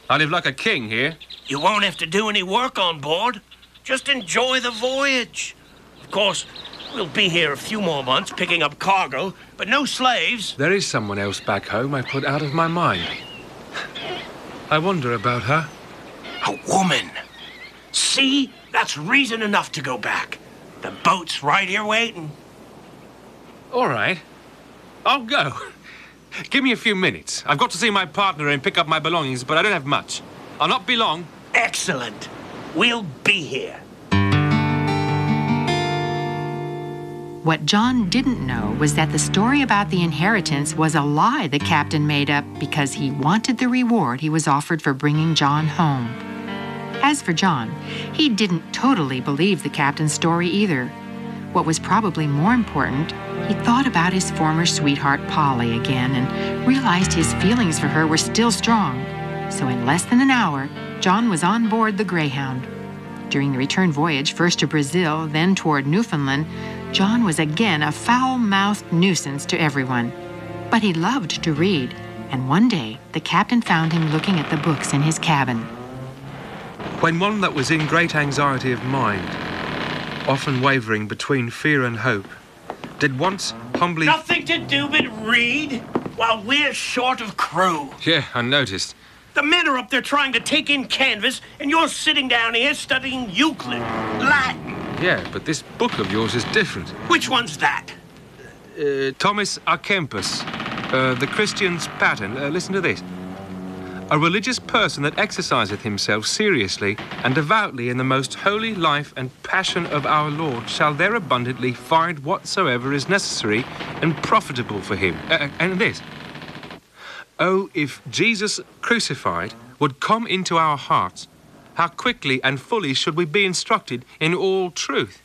I live like a king here. You won't have to do any work on board. Just enjoy the voyage. Of course, we'll be here a few more months picking up cargo, but no slaves. There is someone else back home I put out of my mind. I wonder about her. A woman. See? That's reason enough to go back. The boat's right here waiting. All right. I'll go. Give me a few minutes. I've got to see my partner and pick up my belongings, but I don't have much. I'll not be long. Excellent. We'll be here. What John didn't know was that the story about the inheritance was a lie the captain made up because he wanted the reward he was offered for bringing John home. As for John, he didn't totally believe the captain's story either. What was probably more important, he thought about his former sweetheart Polly again and realized his feelings for her were still strong. So in less than an hour, John was on board the Greyhound. During the return voyage, first to Brazil, then toward Newfoundland, John was again a foul-mouthed nuisance to everyone. But he loved to read, and one day the captain found him looking at the books in his cabin. When one that was in great anxiety of mind, often wavering between fear and hope, did once humbly... Nothing to do but read while we're short of crew. Yeah, I noticed. The men are up there trying to take in canvas, and you're sitting down here studying Euclid, Latin. Yeah, but this book of yours is different. Which one's that? Thomas à Kempis, The Christian's Pattern. Listen to this. A religious person that exerciseth himself seriously and devoutly in the most holy life and passion of our Lord shall there abundantly find whatsoever is necessary and profitable for him. And this. Oh, if Jesus crucified would come into our hearts, how quickly and fully should we be instructed in all truth?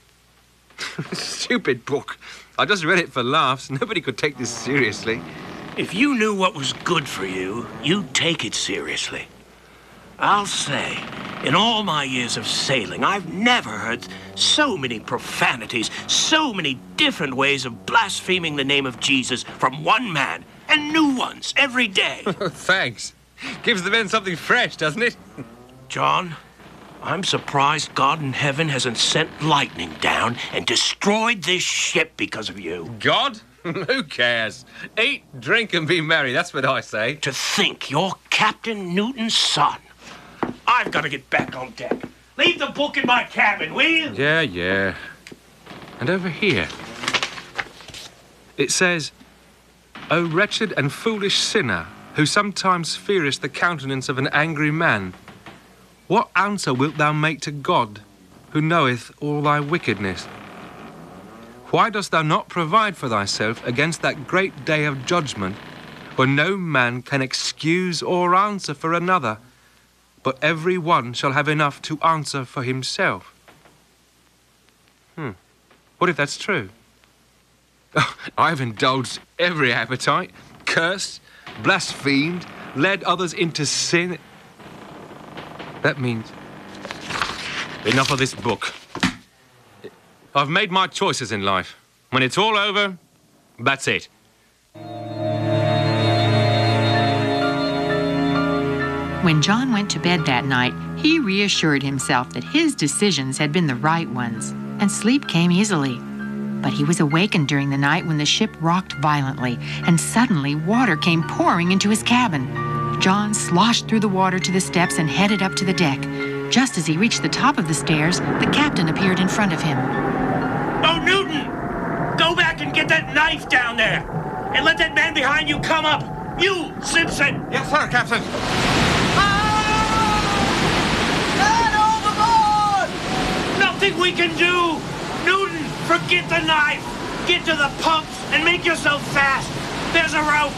Stupid book. I just read it for laughs. Nobody could take this seriously. If you knew what was good for you, you'd take it seriously. I'll say, in all my years of sailing, I've never heard so many profanities, so many different ways of blaspheming the name of Jesus from one man, and new ones every day. Thanks. Gives the men something fresh, doesn't it? John, I'm surprised God in heaven hasn't sent lightning down and destroyed this ship because of you. God? Who cares? Eat, drink, and be merry. That's what I say. To think you're Captain Newton's son. I've got to get back on deck. Leave the book in my cabin, will you? Yeah. And over here, it says, O wretched and foolish sinner, who sometimes fearest the countenance of an angry man, what answer wilt thou make to God, who knoweth all thy wickedness? Why dost thou not provide for thyself against that great day of judgment, when no man can excuse or answer for another, but every one shall have enough to answer for himself? What if that's true? I've indulged every appetite, cursed, blasphemed, led others into sin. That means enough of this book. I've made my choices in life. When it's all over, that's it. When John went to bed that night, he reassured himself that his decisions had been the right ones, and sleep came easily. But he was awakened during the night when the ship rocked violently, and suddenly water came pouring into his cabin. John sloshed through the water to the steps and headed up to the deck. Just as he reached the top of the stairs, the captain appeared in front of him. Oh, Newton! Go back and get that knife down there! And let that man behind you come up! You, Simpson! Yes, sir, Captain. Nothing we can do! Newton, forget the knife! Get to the pumps and make yourself fast! There's a rope!